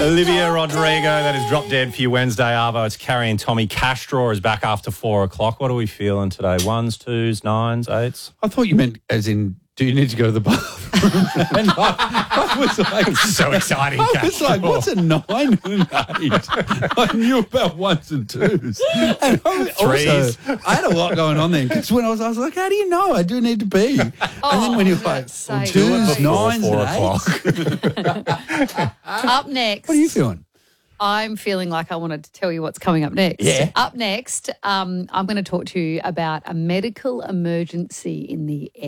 Olivia Rodrigo, that is Drop Dead for you Wednesday, Arvo. It's Carrie and Tommy. Cash Drawer is back after 4 o'clock. What are we feeling today? 1s, 2s, 9s, 8s? I thought you meant as in, do you need to go to the bathroom? And I was like, So exciting, I Cash was like, Drawer. what's a 9 and an 8? I knew about 1s and 2s. And Threes. I had a lot going on then. Because when I was like, how do you know? I do need to pee. And then when you're like, so 2s, good. 9s, 4 and 8s. Up next. What are you feeling? I'm feeling like I wanted to tell you what's coming up next. Yeah. Up next, I'm going to talk to you about a medical emergency in the